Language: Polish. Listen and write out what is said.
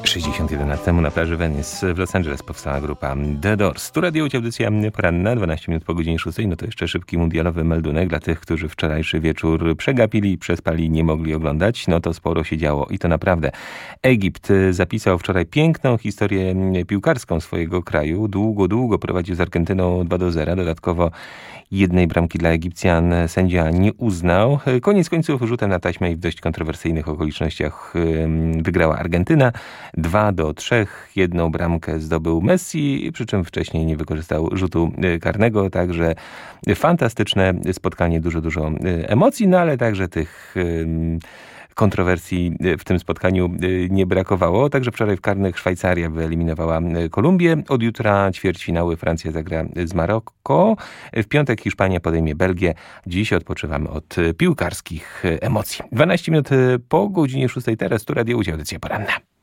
61 lat temu na plaży Venice w Los Angeles powstała grupa The Doors. Tu Radio Audycja poranna, 12 minut po godzinie 6. No to jeszcze szybki mundialowy meldunek dla tych, którzy wczorajszy wieczór przegapili i przespali, nie mogli oglądać. No to sporo się działo i to naprawdę. Egipt zapisał wczoraj piękną historię piłkarską swojego kraju. Długo prowadził z Argentyną 2-0. Dodatkowo jednej bramki dla Egipcjan sędzia nie uznał. Koniec końców rzutem na taśmę i w dość kontrowersyjnych okolicznościach wygrała Argentyna. 2-3. Jedną bramkę zdobył Messi, przy czym wcześniej nie wykorzystał rzutu karnego. Także fantastyczne spotkanie, dużo emocji, no ale także tych kontrowersji w tym spotkaniu nie brakowało. Także wczoraj w karnych Szwajcaria wyeliminowała Kolumbię. Od jutra ćwierćfinały Francja zagra z Maroko. W piątek Hiszpania podejmie Belgię. Dziś odpoczywamy od piłkarskich emocji. 12 minut po godzinie 6. Teraz tu Radio Audycja poranna.